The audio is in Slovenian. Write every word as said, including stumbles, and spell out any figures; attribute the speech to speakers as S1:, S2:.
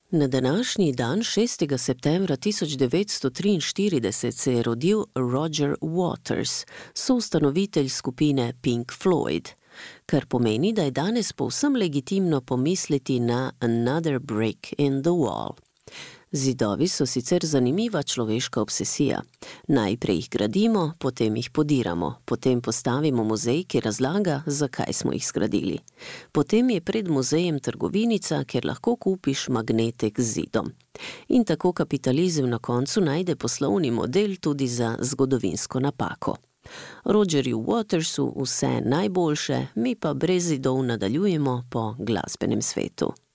S1: Na današnji dan, šestega septembra tisoč devetsto triinštirideset, se je rodil Roger Waters, soustanovitelj skupine Pink Floyd, kar pomeni, da je danes povsem legitimno pomisliti na Another Brick in the Wall. Zidovi so sicer zanimiva človeška obsesija. Najprej jih gradimo, potem jih podiramo, potem postavimo muzej, ki razlaga, zakaj smo jih zgradili. Potem je pred muzejem trgovinica, kjer lahko kupiš magnetek z zidom. In tako kapitalizem na koncu najde poslovni model tudi za zgodovinsko napako. Rogerju Watersu vse najboljše, mi pa brez zidov nadaljujemo po glasbenem svetu.